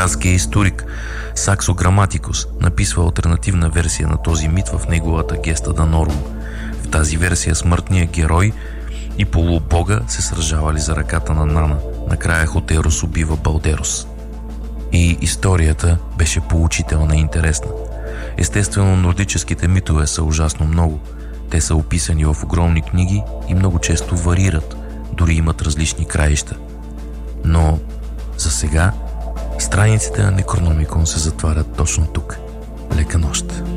Датският историк Саксо Граматикус написва алтернативна версия на този мит в неговата Геста Данорум. В тази версия смъртният герой и полубога се сражавали за ръката на Нана. Накрая Хотерос убива Балдерос. И историята беше поучителна и интересна. Естествено, нордическите митове са ужасно много. Те са описани в огромни книги и много често варират, дори имат различни краища. Но за сега страниците на Некрономикон се затварят точно тук. Лека нощ!